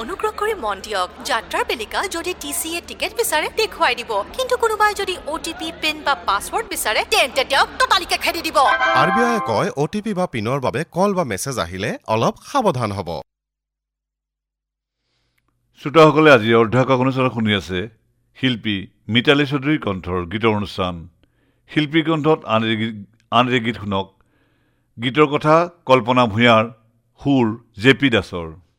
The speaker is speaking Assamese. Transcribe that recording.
অনুগ্ৰহ কৰি মন দিয়ক যাত্ৰাৰ বেলিকা যদি টিচিএ টিকেট বিচাৰে দেখুৱাই দিব কিন্তু কোনোবাই যদি OTP পিন বা পাছৱৰ্ড বিচাৰে তেন্তে তেওঁক টটালিকে খেদি দিব আৰবিআই কয় OTP বা পিনৰ বাবে কল বা মেছেজ আহিলে অলপ সাৱধান হ'ব শ্ৰোতাসকলে আজি অৰ্ধাকক অনুষ্ঠান শুনি আছে শিল্পী মিতালী চৌধুৰীৰ কণ্ঠৰ গীতৰ অনুষ্ঠান শিল্পী কণ্ঠত আন গীত শুনক গীতৰ কথা কল্পনা ভূঞাৰ সুৰ জেপি দাসৰ